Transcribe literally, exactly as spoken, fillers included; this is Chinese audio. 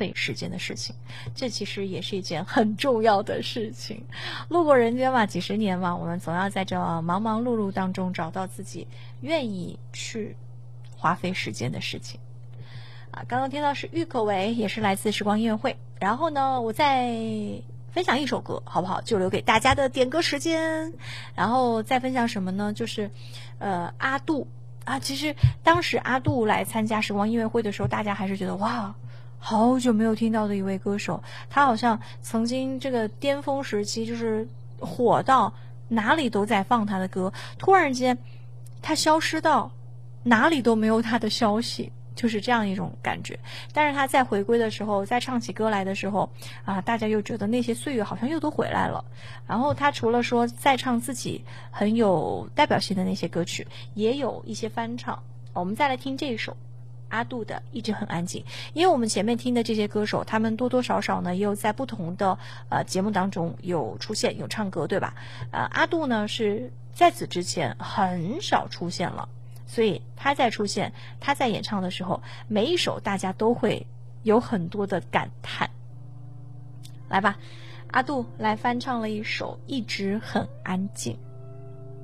费时间的事情，这其实也是一件很重要的事情。路过人间嘛，几十年嘛，我们总要在这忙忙碌碌当中找到自己愿意去花费时间的事情。啊，刚刚听到是郁可唯，也是来自时光音乐会。然后呢，我再分享一首歌好不好，就留给大家的点歌时间。然后再分享什么呢，就是呃阿杜啊，其实当时阿杜来参加时光音乐会的时候，大家还是觉得哇，好久没有听到的一位歌手，他好像曾经这个巅峰时期就是火到哪里都在放他的歌，突然间他消失到哪里都没有他的消息，就是这样一种感觉。但是他在回归的时候，在唱起歌来的时候啊，大家又觉得那些岁月好像又都回来了。然后他除了说在唱自己很有代表性的那些歌曲，也有一些翻唱。我们再来听这一首阿杜的一直很安静。因为我们前面听的这些歌手，他们多多少少呢也有在不同的呃节目当中有出现有唱歌，对吧？呃阿杜呢是在此之前很少出现了，所以他在出现他在演唱的时候，每一首大家都会有很多的感叹。来吧，阿杜来翻唱了一首一直很安静。